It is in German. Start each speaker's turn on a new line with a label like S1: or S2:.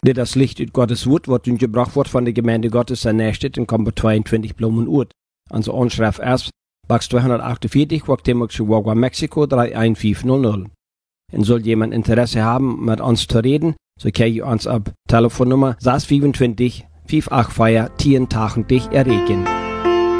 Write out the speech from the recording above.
S1: Das Licht ut Gottes Wort, was uns gebracht wird von der Gemeinde Gottes in Nächstedt, in Kombo 22 Blumen Urt. Also Anschrift erst, Box 248, Wachtemaxchihuahua, Mexiko 31500. Und soll jemand Interesse haben, mit uns zu reden, so kann ich uns ab Telefonnummer 625 584 1080 erreichen.